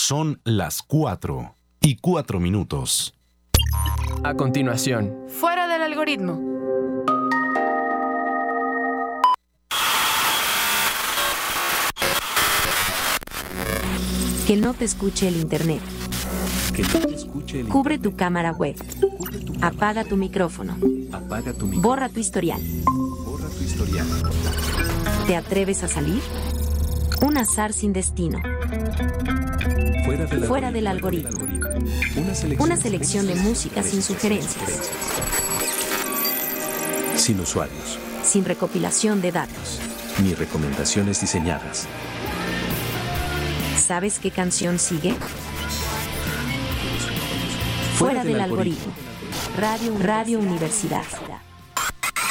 Son las 4:04. A continuación, Fuera del algoritmo. Que no te escuche el internet. Cubre tu cámara web. Apaga tu micrófono. Borra tu historial. ¿Te atreves a salir? Un azar sin destino. Fuera del algoritmo. Una selección de música sin sugerencias. Sin usuarios. Sin recopilación de datos. Ni recomendaciones diseñadas. ¿Sabes qué canción sigue? Fuera del algoritmo. Radio Universidad.